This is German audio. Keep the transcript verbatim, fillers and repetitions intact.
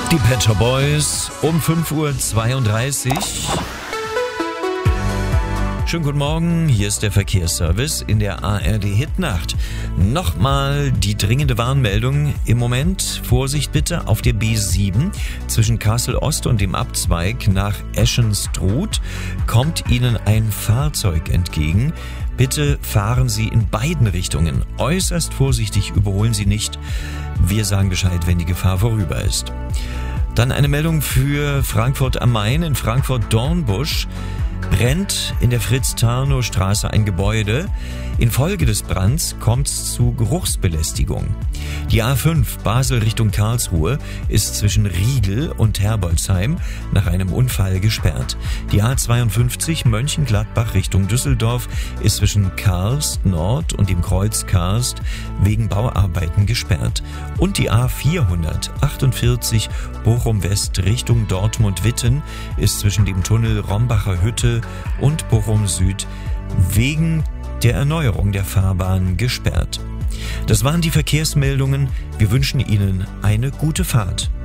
Die Pet Shop Boys um fünf Uhr zweiunddreißig. Schönen guten Morgen, hier ist der Verkehrsservice in der A R D Hitnacht. Nochmal die dringende Warnmeldung im Moment. Vorsicht bitte auf der B sieben zwischen Kassel Ost und dem Abzweig nach Eschenstruth kommt Ihnen ein Fahrzeug entgegen. Bitte fahren Sie in beiden Richtungen. Äußerst vorsichtig, überholen Sie nicht. Wir sagen Bescheid, wenn die Gefahr vorüber ist. Dann eine Meldung für Frankfurt am Main. In Frankfurt-Dornbusch brennt in der Fritz-Tarnow-Straße ein Gebäude. Infolge des Brands kommt es zu Geruchsbelästigung. Die A fünf Basel Richtung Karlsruhe ist zwischen Riegel und Herbolzheim nach einem Unfall gesperrt. Die A zweiundfünfzig Mönchengladbach Richtung Düsseldorf ist zwischen Karst Nord und dem Kreuz Karst wegen Bauarbeiten gesperrt. Und die A vierhundertachtundvierzig Bochum West Richtung Dortmund-Witten ist zwischen dem Tunnel Rombacher Hütte und Bochum Süd wegen der Erneuerung der Fahrbahn gesperrt. Das waren die Verkehrsmeldungen. Wir wünschen Ihnen eine gute Fahrt.